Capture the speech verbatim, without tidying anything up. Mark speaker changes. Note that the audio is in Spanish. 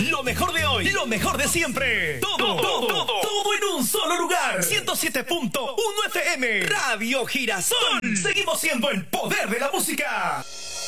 Speaker 1: Lo mejor de hoy, lo mejor de siempre. Todo, todo, todo, todo en un solo lugar. ciento siete punto uno F M, Radio Girasol. Seguimos siendo el poder de la música.